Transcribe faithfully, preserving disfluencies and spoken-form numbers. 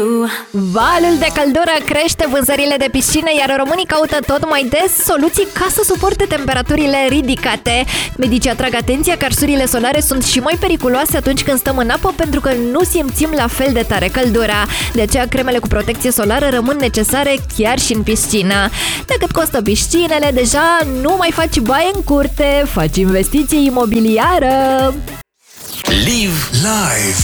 Valul de căldură crește vânzările de piscine, iar românii caută tot mai des soluții ca să suporte temperaturile ridicate. Medicii atrag atenția că arsurile solare sunt și mai periculoase atunci când stăm în apă, pentru că nu simțim la fel de tare căldura. De aceea cremele cu protecție solară rămân necesare chiar și în piscină. De cât costă piscinele, deja nu mai faci baie în curte, faci investiție imobiliară. Live live.